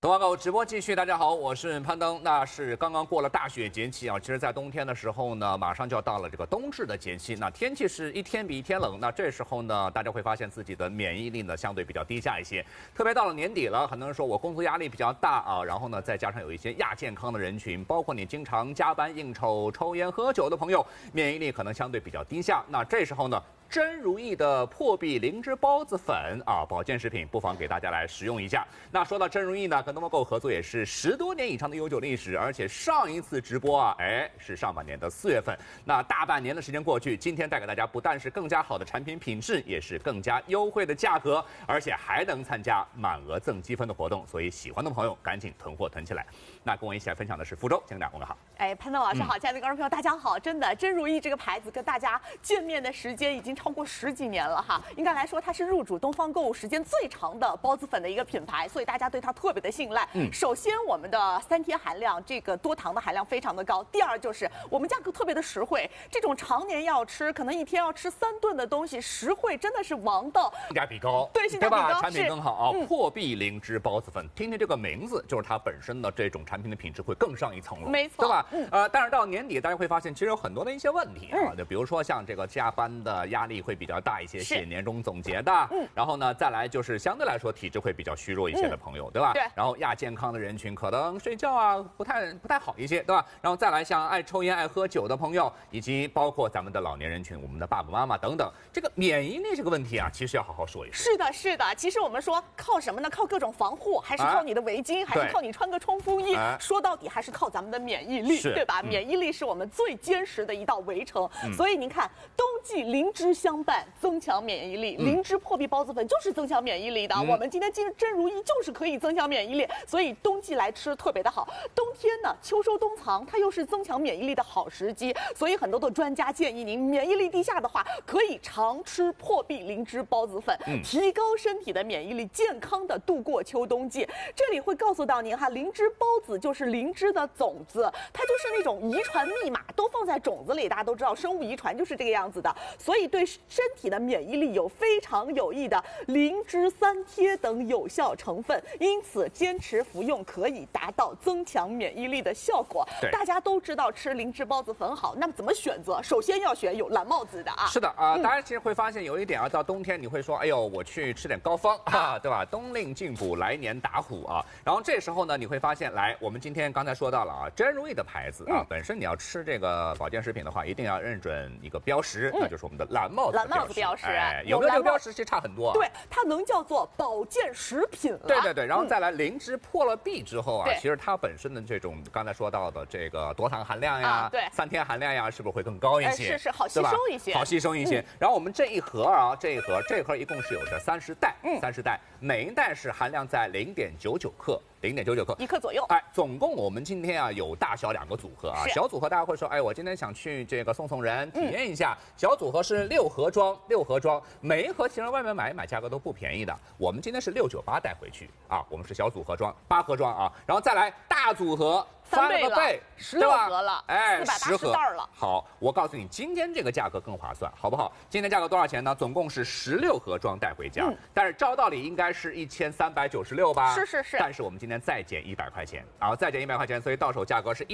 东方狗直播继续，大家好，我是攀登。那是刚刚过了大雪节气啊，其实，在冬天的时候呢，马上就要到了这个冬至的节气。那天气是一天比一天冷，那这时候呢，大家会发现自己的免疫力呢相对比较低下一些。特别到了年底了，很多人说我工作压力比较大啊，然后呢，再加上有一些亚健康的人群，包括你经常加班应酬、抽烟喝酒的朋友，免疫力可能相对比较低下。那这时候呢，真如意的破壁灵芝孢子粉啊，保健食品不妨给大家来食用一下。那说到真如意呢，跟东方狗合作也是10多年以上的悠久历史，而且上一次直播啊，是上半年的4月份。那大半年的时间过去，今天带给大家不但是更加好的产品品质，也是更加优惠的价格，而且还能参加满额赠积分的活动。所以喜欢的朋友赶紧囤货囤起来。那跟我一起来分享的是福州，请大家问好。 潘登老师好，亲爱的观众朋友，大家好！真的，真如意这个牌子跟大家见面的时间已经超过10几年了哈。应该来说，它是入主东方购物时间最长的孢子粉的一个品牌，所以大家对它特别的信赖。首先，我们的3天含量，这个多糖的含量非常的高。第二就是我们价格特别的实惠，这种常年要吃，可能一天要吃3顿的东西，实惠真的是王道， 性价比高， 对，性价比高， 对吧？产品更好啊！破壁灵芝孢子粉，听听这个名字，就是它本身的这种产品的品质会更上一层楼， 没错， 对吧？但是到年底，大家会发现其实有很多的一些问题啊，就比如说像这个加班的压力会比较大一些，写年终总结的，然后呢，再来就是相对来说体质会比较虚弱一些的朋友，对吧？ 对。 然后亚健康的人群可能睡觉啊不太好一些，对吧？然后再来像爱抽烟爱喝酒的朋友，以及包括咱们的老年人群，我们的爸爸妈妈等等，这个免疫力这个问题啊，其实要好好说一说。 是的，是的。其实我们说靠什么呢？靠各种防护，还是靠你的围巾，还是靠你穿个冲锋衣？说到底还是靠咱们的免疫力，对吧？免疫力是我们最坚实的一道围城。所以您看，冬季灵芝相伴，增强免疫力。灵芝破壁孢子粉就是增强免疫力的。我们今天真如意就是可以增强免疫力，所以冬季来吃特别的好。冬天呢，秋收冬藏，它又是增强免疫力的好时机。所以很多的专家建议您免疫力低下的话，可以常吃破壁灵芝孢子粉，提高身体的免疫力，健康的度过秋冬季。这里会告诉到您哈，灵芝孢子就是灵芝的种子，它就是那种遗传密码都放在种子里，大家都知道生物遗传就是这个样子的，所以对身体的免疫力有非常有益的灵芝3贴等有效成分，因此坚持服用可以达到增强免疫力的效果。大家都知道吃灵芝孢子粉好，那么怎么选择？首先要选有蓝帽子的啊。 是的啊，大家其实会发现有一点啊，到冬天你会说，哎呦，我去吃点膏方啊，对吧？冬令进补，来年打虎啊。然后这时候呢，你会发现，来，我们今天刚才说到了啊，真如意的牌子啊，本身你要吃这个保健食品的话，一定要认准一个标识，那就是我们的蓝帽子标识。有没有这个标识其实差很多啊。 对，它能叫做保健食品了。 对，然后再来灵芝破了壁之后啊，其实它本身的这种刚才说到的这个多糖含量呀， 对 ，3天含量呀，是不是会更高一些？ 是好吸收一些， 好吸收一些。然后我们这一盒啊，这一盒一共是有着30袋，30袋，每一袋是含量在0.99克。0.99克，1 克左右。 总共我们今天啊有大小2个组合啊。小组合大家会说，我今天想去这个送人体验一下。小组合是6盒装，每一盒其实外面买价格都不便宜的。我们今天是698带回去啊，我们是小组合装8盒装啊，然后再来大组合。3个倍 ，16盒了，480袋了。 好，我告诉你，今天这个价格更划算，好不好？今天价格多少钱呢？总共是16盒装带回家，但是照道理应该是1396吧？ 是。 但是我们今天再减100块钱，然后再减100块钱，所以到手价格是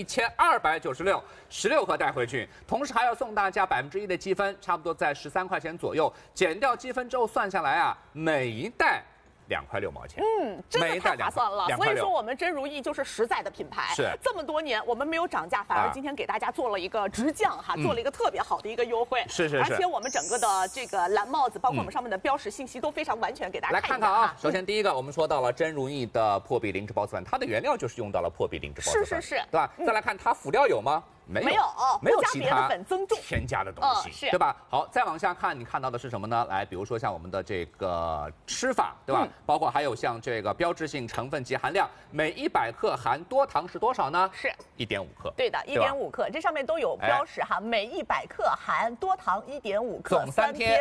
1296，16盒带回去，同时还要送大家1%的积分，差不多在13块钱左右，减掉积分之后算下来啊，每一袋2块6毛钱， 真的太划算了。所以说我们真如意就是实在的品牌， 是这么多年我们没有涨价，反而今天给大家做了一个直降哈，做了一个特别好的一个优惠。 是。 而且我们整个的这个蓝帽子，包括我们上面的标识信息都非常完全，给大家看啊。首先第一个，我们说到了真如意的破壁灵芝孢子粉，它的原料就是用到了破壁灵芝孢子粉， 是， 对吧？再来看它辅料有吗？没有其他添加的东西，对吧？好，再往下看，你看到的是什么呢？来，比如说像我们的这个吃法，对吧？包括还有像这个标志性成分及含量，每100克含多糖是多少呢？ 是 1.5克。 对的，1.5克，这上面都有标识哈，每100克含多糖1.5克， 总3贴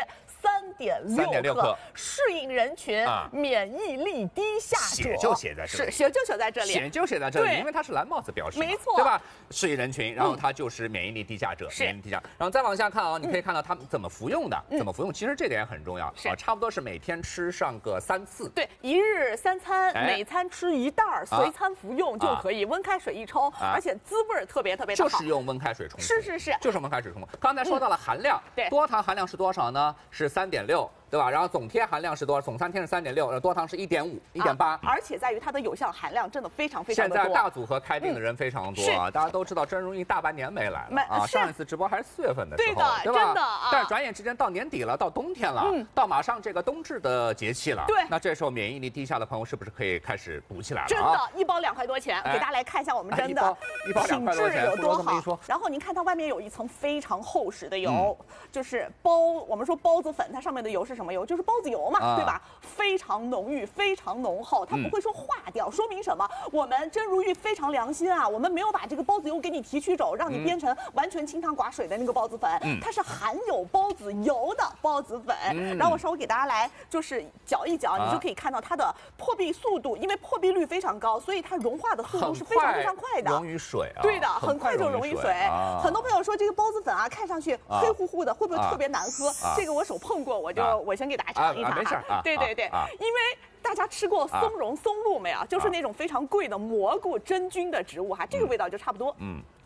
3.6克，适应人群免疫力低下者。 写就写在这里， 写就写在这里， 写就写在这里，因为它是蓝帽子标识， 没错， 对吧？适应人群，然后它就是免疫力低下者，免疫力低下。然后再往下看啊，你可以看到他们怎么服用的，怎么服用，其实这点很重要啊，差不多是每天吃上个3次， 对，1日3餐，每餐吃1袋，随餐服用就可以，温开水一冲，而且滋味特别的好， 就是用温开水冲， 是， 就是温开水冲。刚才说到了含量， 对， 多糖含量是多少呢？是3.6。对吧？然后总贴含量是多少？总3天是3.6，多糖是1.5、1.8， 而且在于它的有效含量真的非常非常的多。 现在大组合开定的人非常多啊，大家都知道，真如意大半年没来了啊。上一次直播还是4月份的时候，对吧？ 真的啊。 但是转眼之间到年底了，到冬天了，到马上这个冬至的节气了。 对。 那这时候免疫力低下的朋友是不是可以开始补起来了？ 真的，1包2块多钱，给大家来看一下我们真的一包2块多钱有多好。然后您看它外面有一层非常厚实的油，就是我们说包子粉，它上面的油是什么油？就是包子油。对吧？非常浓郁，非常浓厚，它不会说化掉，说明什么？我们真如玉非常良心啊，我们没有把这个包子油给你提取走，让你变成完全清汤寡水的那个包子粉，它是含有包子油的包子粉。然后我稍微给大家来就是搅一搅，你就可以看到它的破壁速度，因为破壁率非常高，所以它融化的速度是非常非常快的， 溶于水啊。 对的，很快就溶于水。很多朋友说这个包子粉啊，看上去黑乎乎的，会不会特别难喝？这个我手碰过，我先给大家尝一尝。 没事对，因为大家吃过松茸、松露没有？就是那种非常贵的蘑菇真菌的植物哈，这个味道就差不多。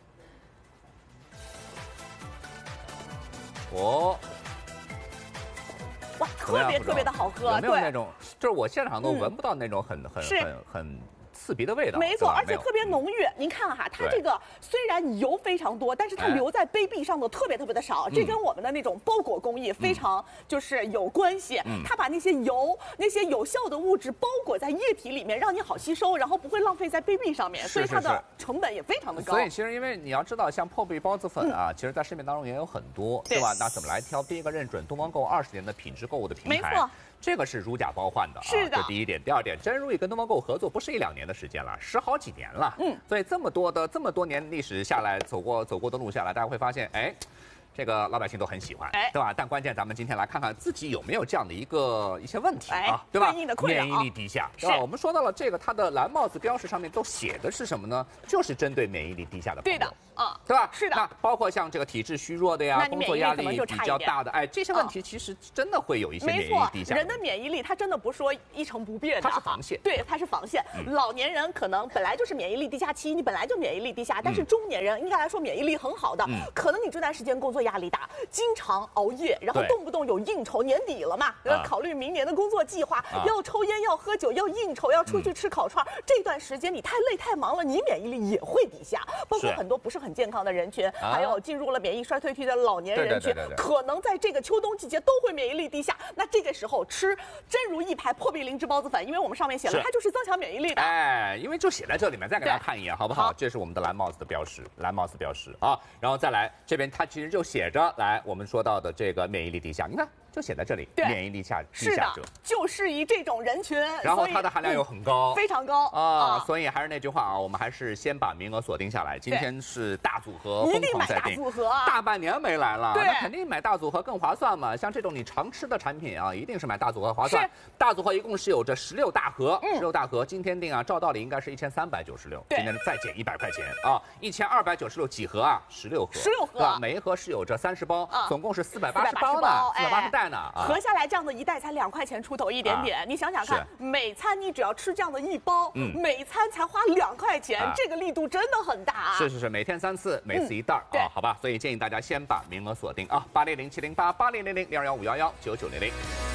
哇，特别的好喝， 有没有那种？就是我现场都闻不到那种很刺鼻的味道， 没错，而且特别浓郁。您看哈，它这个虽然油非常多，但是它留在杯壁上的特别的少，这跟我们的那种包裹工艺非常就是有关系。它把那些油、那些有效的物质包裹在液体里面，让你好吸收，然后不会浪费在杯壁上面，所以它的成本也非常的高。 所以其实因为你要知道，像破壁包子粉啊，其实在市面当中也有很多，对吧？那怎么来挑？第一个认准东方购20年的品质购物的平台， 没错。 这个是如假包换的， 是的， 这第一点。第二点，真如意跟东方购合作不是1、2年的时间了，10好几年了。所以这么多年历史下来，走过的路下来，大家会发现，哎，这个老百姓都很喜欢，对吧？但关键咱们今天来看看自己有没有这样的一些问题啊，对吧？免疫力低下，对吧？我们说到了这个，它的蓝帽子标识上面都写的是什么呢？就是针对免疫力低下的朋友。 对的。 对吧？ 是的。 那包括像这个体质虚弱的呀，工作压力比较大的，哎，这些问题其实真的会有一些免疫力低下。 人的免疫力它真的不是说一成不变的， 它是防线。 对，它是防线。老年人可能本来就是免疫力低下期，你本来就免疫力低下，但是中年人应该来说免疫力很好的，可能你这段时间工作压力大，经常熬夜，然后动不动有应酬，年底了嘛，考虑明年的工作计划，要抽烟，要喝酒，要应酬，要出去吃烤串，这段时间你太累太忙了，你免疫力也会低下，包括很多不是很健康的人群。还有进入了免疫衰退期的老年人群，可能在这个秋冬季节都会免疫力低下。那这个时候吃真如意牌破壁灵芝包子粉，因为我们上面写了，它就是增强免疫力的。 哎，因为就写在这里面，再给大家看一眼，好不好？这是我们的蓝帽子的标识，蓝帽子标识啊。然后再来这边，它其实就写着来我们说到的这个免疫力低下，你看。就写在这里，免疫力低下者， 就适宜这种人群。 然后它的含量又很高， 非常高啊。所以还是那句话啊，我们还是先把名额锁定下来。今天是大组合， 一定买大组合啊！ 大半年没来了，那肯定买大组合更划算嘛。像这种你常吃的产品啊，一定是买大组合划算。大组合一共是有着16大盒，16大盒，今天定啊，照道理应该是1396，今天再减100块钱啊，1296几盒啊，16盒，对吧？每一盒是有着30包，总共是480包呢，480袋。 合下来这样的一袋才2块钱出头一点点，你想想看，每餐你只要吃这样的1包，每餐才花2块钱，这个力度真的很大啊！ 是，每天3次，每次1袋啊，好吧，所以建议大家先把名额锁定啊，80070880000215119900。